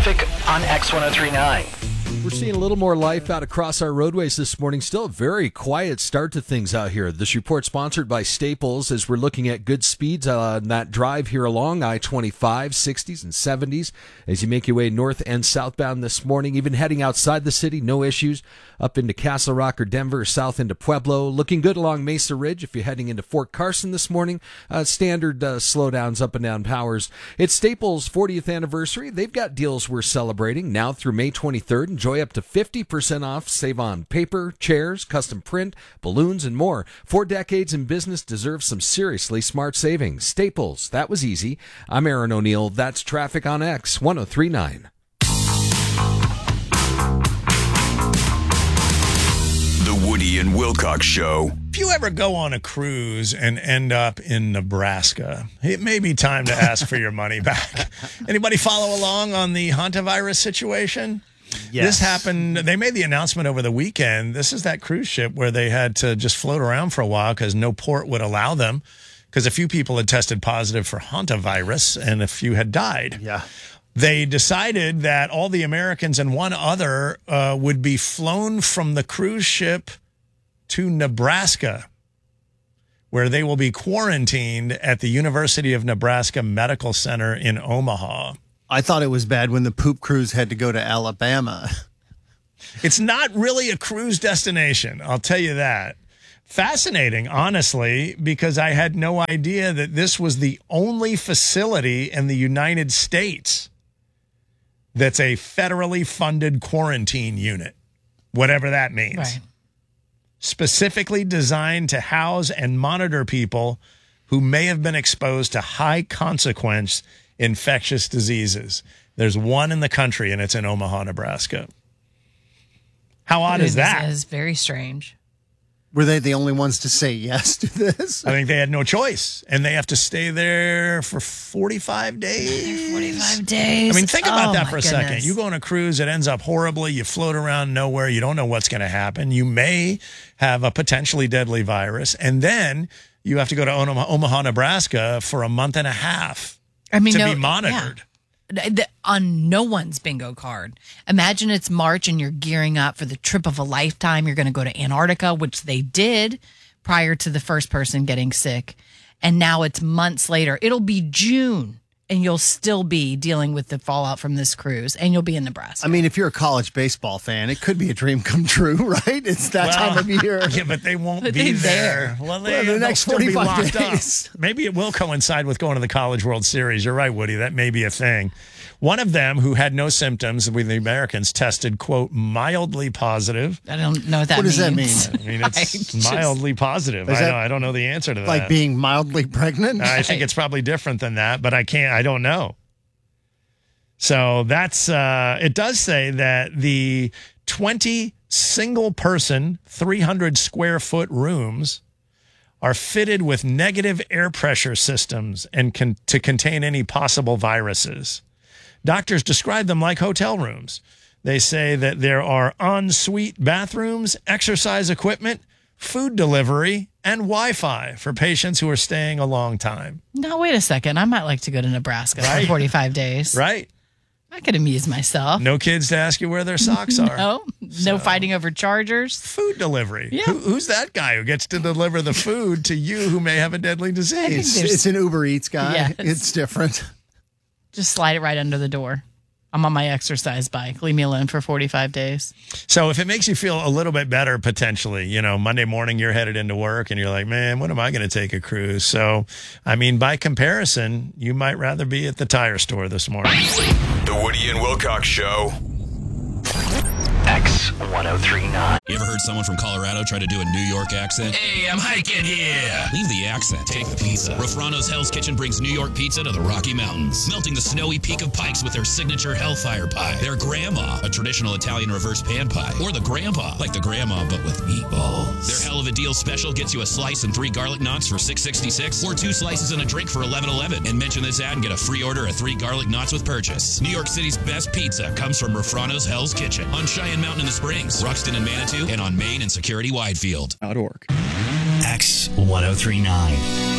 traffic on X1039. We're seeing a little more life out across our roadways this morning. Still a very quiet start to things out here. This report sponsored by Staples as we're looking at good speeds on that drive here along I-25, 60s and 70s as you make your way north and southbound this morning. Even heading outside the city, no issues. Up into Castle Rock or Denver, south into Pueblo. Looking good along Mesa Ridge if you're heading into Fort Carson this morning. Standard slowdowns up and down powers. It's Staples' 40th anniversary. They've got deals we're celebrating now through May 23rd. Enjoy up to 50% off. Save on paper, chairs, custom print, balloons, and more. 4 decades in business deserves some seriously smart savings. Staples, that was easy. I'm Aaron O'Neill. That's Traffic on X 1039. The Woody and Wilcox Show. If you ever go on a cruise and end up in Nebraska, it may be time to ask for your money back. Anybody follow along on the hantavirus situation? Yes. This happened. They made the announcement over the weekend. This is that cruise ship where they had to just float around for a while because no port would allow them because a few people had tested positive for hantavirus and a few had died. Yeah. They decided that all the Americans and one other would be flown from the cruise ship to Nebraska, where they will be quarantined at the University of Nebraska Medical Center in Omaha. I thought it was bad when the poop cruise had to go to Alabama. It's not really a cruise destination, I'll tell you that. Fascinating, honestly, because I had no idea that this was the only facility in the United States that's a federally funded quarantine unit, whatever that means. Right. Specifically designed to house and monitor people who may have been exposed to high consequence infectious diseases. There's one in the country, and it's in Omaha, Nebraska. How odd is that? It is very strange. Were they the only ones to say yes to this? I think they had no choice, and they have to stay there for 45 days. 45 days. I mean, think about that my for a goodness. second. You go on a cruise, it ends up horribly. You float around nowhere. You don't know what's going to happen. You may have a potentially deadly virus, and then you have to go to Omaha, Nebraska for a month and a half to be monitored. Yeah. On no one's bingo card. Imagine it's March and you're gearing up for the trip of a lifetime. You're going to go to Antarctica, which they did prior to the first person getting sick. And now it's months later. It'll be June and you'll still be dealing with the fallout from this cruise and you'll be in Nebraska. I mean, if you're a college baseball fan, it could be a dream come true, right? It's that time of year. Yeah, but they won't But be they're there. Well, the next they'll still be 45 locked days. up. Maybe it will coincide with going to the College World Series. You're right, Woody. That may be a thing. One of them, who had no symptoms with the Americans, tested, quote, mildly positive. I don't know what that What does means. that mean? I mean, it's mildly positive. Is that I don't know the answer to that. Like being mildly pregnant? I think it's probably different than that, but I don't know. So that's, it does say that the 20 single person, 300 square foot rooms are fitted with negative air pressure systems and to contain any possible viruses. Doctors describe them like hotel rooms. They say that there are ensuite bathrooms, exercise equipment, food delivery, and Wi-Fi for patients who are staying a long time. No, wait a second. I might like to go to Nebraska Right. for 45 days. Right? I could amuse myself. No kids to ask you where their socks are. No fighting over chargers. Food delivery. Yeah. Who's that guy who gets to deliver the food to you who may have a deadly disease? It's an Uber Eats guy. Yes. It's different. Just slide it right under the door. I'm on my exercise bike. Leave me alone for 45 days. So if it makes you feel a little bit better, potentially, Monday morning you're headed into work and you're like, man, when am I going to take a cruise? So, I mean, by comparison, you might rather be at the tire store this morning. The Woody and Wilcox Show. X1039. You ever heard someone from Colorado try to do a New York accent? Hey, I'm hiking here. Leave the accent. Take the pizza. Rafrano's Hell's Kitchen brings New York pizza to the Rocky Mountains, melting the snowy peak of Pikes with their signature Hellfire pie, their Grandma, a traditional Italian reverse pan pie, or the Grandpa, like the Grandma but with meatballs. Their Hell of a Deal special gets you a slice and 3 garlic knots for $6.66, or 2 slices and a drink for $11.11. And mention this ad and get a free order of 3 garlic knots with purchase. New York City's best pizza comes from Rafrano's Hell's Kitchen on Cheyenne Mountain in the Springs, Ruxton and Manitou, and on Main and Security Widefield. X1039.